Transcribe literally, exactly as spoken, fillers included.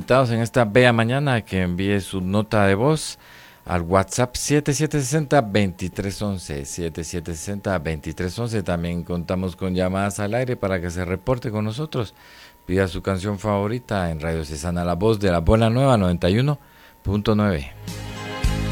invitados en esta bella mañana que envíe su nota de voz al WhatsApp siete siete seis cero, dos tres uno uno, siete siete seis cero, dos tres uno uno. También contamos con llamadas al aire para que se reporte con nosotros. Pida su canción favorita en Radio Cesana, la voz de la Buena Nueva noventa y uno punto nueve.